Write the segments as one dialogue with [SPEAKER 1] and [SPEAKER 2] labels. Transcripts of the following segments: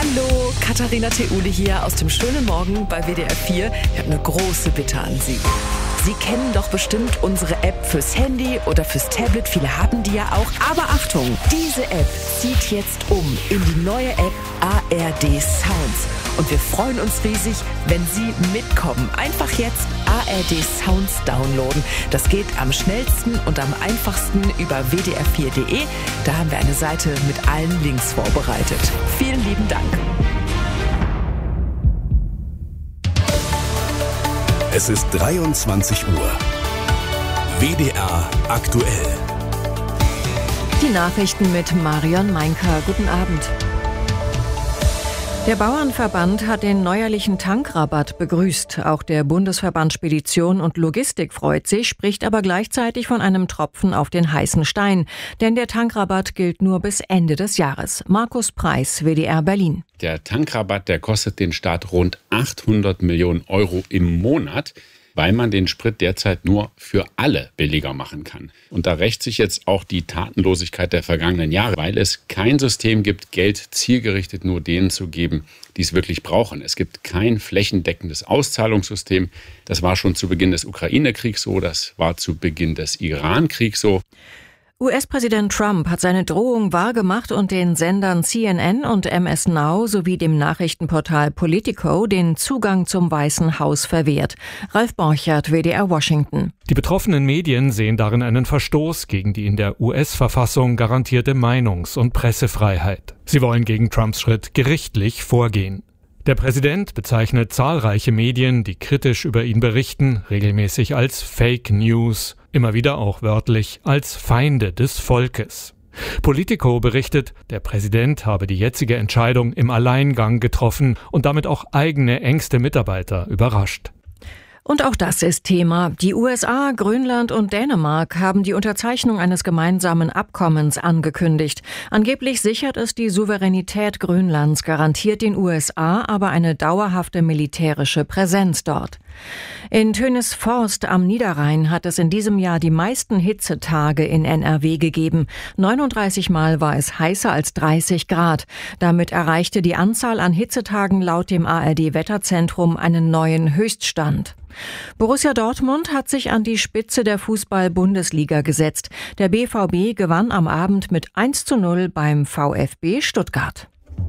[SPEAKER 1] Hallo, Katharina Theule hier aus dem schönen Morgen bei WDR 4. Ich habe eine große Bitte an Sie. Sie kennen doch bestimmt unsere App fürs Handy oder fürs Tablet. Viele haben die ja auch. Aber Achtung, diese App zieht jetzt um in die neue App ARD Sounds. Und wir freuen uns riesig, wenn Sie mitkommen. Einfach jetzt ARD Sounds downloaden. Das geht am schnellsten und am einfachsten über wdr4.de. Da haben wir eine Seite mit allen Links vorbereitet. Vielen lieben Dank.
[SPEAKER 2] Es ist 23 Uhr. WDR aktuell.
[SPEAKER 3] Die Nachrichten mit Marion Meinker. Guten Abend. Der Bauernverband hat den neuerlichen Tankrabatt begrüßt. Auch der Bundesverband Spedition und Logistik freut sich, spricht aber gleichzeitig von einem Tropfen auf den heißen Stein. Denn der Tankrabatt gilt nur bis Ende des Jahres. Markus Preis, WDR Berlin.
[SPEAKER 4] Der Tankrabatt, der kostet den Staat rund 800 Millionen Euro im Monat, weil man den Sprit derzeit nur für alle billiger machen kann. Und da rächt sich jetzt auch die Tatenlosigkeit der vergangenen Jahre, weil es kein System gibt, Geld zielgerichtet nur denen zu geben, die es wirklich brauchen. Es gibt kein flächendeckendes Auszahlungssystem. Das war schon zu Beginn des Ukraine-Kriegs so, das war zu Beginn des Iran-Kriegs so.
[SPEAKER 3] US-Präsident Trump hat seine Drohung wahrgemacht und den Sendern CNN und MS Now sowie dem Nachrichtenportal Politico den Zugang zum Weißen Haus verwehrt. Ralf Borchert, WDR Washington.
[SPEAKER 5] Die betroffenen Medien sehen darin einen Verstoß gegen die in der US-Verfassung garantierte Meinungs- und Pressefreiheit. Sie wollen gegen Trumps Schritt gerichtlich vorgehen. Der Präsident bezeichnet zahlreiche Medien, die kritisch über ihn berichten, regelmäßig als Fake News, immer wieder auch wörtlich als Feinde des Volkes. Politico berichtet, der Präsident habe die jetzige Entscheidung im Alleingang getroffen und damit auch eigene engste Mitarbeiter überrascht.
[SPEAKER 3] Und auch das ist Thema. Die USA, Grönland und Dänemark haben die Unterzeichnung eines gemeinsamen Abkommens angekündigt. Angeblich sichert es die Souveränität Grönlands, garantiert den USA aber eine dauerhafte militärische Präsenz dort. In Tönisforst am Niederrhein hat es in diesem Jahr die meisten Hitzetage in NRW gegeben. 39 Mal war es heißer als 30 Grad. Damit erreichte die Anzahl an Hitzetagen laut dem ARD-Wetterzentrum einen neuen Höchststand. Borussia Dortmund hat sich an die Spitze der Fußball-Bundesliga gesetzt. Der BVB gewann am Abend mit 1:0 beim VfB Stuttgart.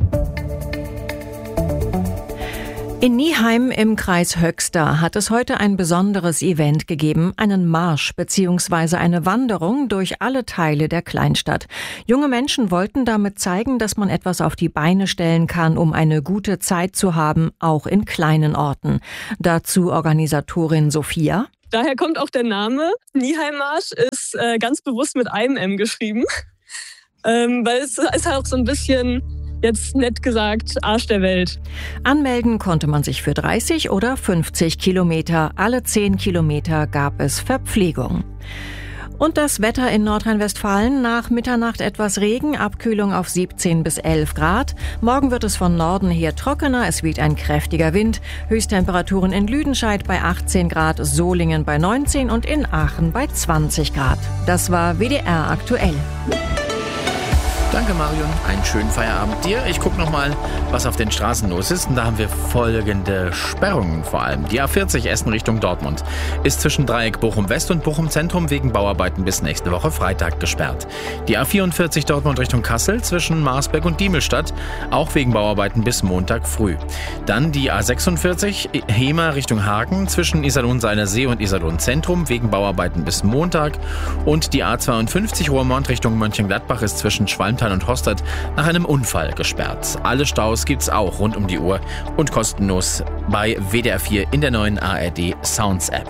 [SPEAKER 3] In Nieheim im Kreis Höxter hat es heute ein besonderes Event gegeben, einen Marsch bzw. eine Wanderung durch alle Teile der Kleinstadt. Junge Menschen wollten damit zeigen, dass man etwas auf die Beine stellen kann, um eine gute Zeit zu haben, auch in kleinen Orten. Dazu Organisatorin Sophia.
[SPEAKER 6] Daher kommt auch der Name. Nieheim-Marsch ist ganz bewusst mit einem M geschrieben, weil es ist halt auch so ein bisschen... Jetzt nett gesagt, Arsch der Welt.
[SPEAKER 3] Anmelden konnte man sich für 30 oder 50 Kilometer. Alle 10 Kilometer gab es Verpflegung. Und das Wetter in Nordrhein-Westfalen: nach Mitternacht etwas Regen, Abkühlung auf 17 bis 11 Grad. Morgen wird es von Norden her trockener, es weht ein kräftiger Wind. Höchsttemperaturen in Lüdenscheid bei 18 Grad, Solingen bei 19 und in Aachen bei 20 Grad. Das war WDR aktuell.
[SPEAKER 7] Danke, Marion. Einen schönen Feierabend dir. Ich gucke nochmal, was auf den Straßen los ist. Und da haben wir folgende Sperrungen vor allem. Die A40 Essen Richtung Dortmund ist zwischen Dreieck Bochum West und Bochum Zentrum wegen Bauarbeiten bis nächste Woche Freitag gesperrt. Die A44 Dortmund Richtung Kassel zwischen Marsberg und Diemelstadt auch wegen Bauarbeiten bis Montag früh. Dann die A46 Hemer Richtung Hagen zwischen Iserlohn-Seinersee und Iserlohn Zentrum wegen Bauarbeiten bis Montag. Und die A52 Roermond Richtung Mönchengladbach ist zwischen Schwalmtal und Hostad nach einem Unfall gesperrt. Alle Staus gibt's auch rund um die Uhr und kostenlos bei WDR 4 in der neuen ARD Sounds App.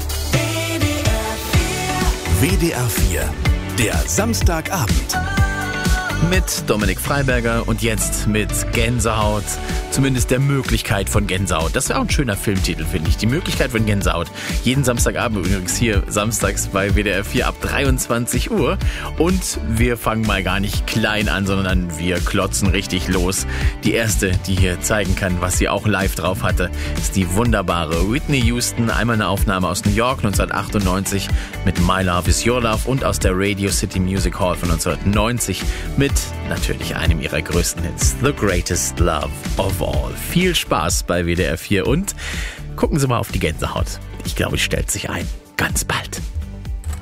[SPEAKER 2] WDR 4, der Samstagabend.
[SPEAKER 7] Mit Dominik Freiberger und jetzt mit Gänsehaut, zumindest der Möglichkeit von Gänsehaut. Das wäre auch ein schöner Filmtitel, finde ich. Die Möglichkeit von Gänsehaut. Jeden Samstagabend übrigens hier, samstags bei WDR 4 ab 23 Uhr. Und wir fangen mal gar nicht klein an, sondern wir klotzen richtig los. Die erste, die hier zeigen kann, was sie auch live drauf hatte, ist die wunderbare Whitney Houston. Einmal eine Aufnahme aus New York 1998 mit My Love Is Your Love und aus der Radio City Music Hall von 1990 mit mit natürlich einem ihrer größten Hits, The Greatest Love of All. Viel Spaß bei WDR 4 und gucken Sie mal auf die Gänsehaut. Ich glaube, die stellt sich ein. Ganz bald.